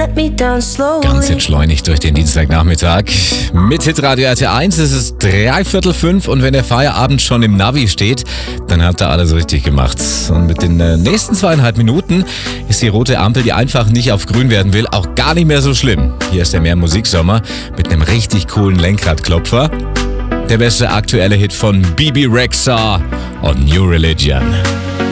let me down slowly. Ganz entschleunigt durch den Dienstagnachmittag. Mit Hitradio RT1 ist es 3:45 und wenn der Feierabend schon im Navi steht, dann habt ihr alles richtig gemacht. Und mit den nächsten 2,5 Minuten ist die rote Ampel, die einfach nicht auf grün werden will, auch gar nicht mehr so schlimm. Hier ist der Mehr Musiksommer mit einem richtig coolen Lenkradklopfer. Der beste aktuelle Hit von Bebe Rexha und New Religion.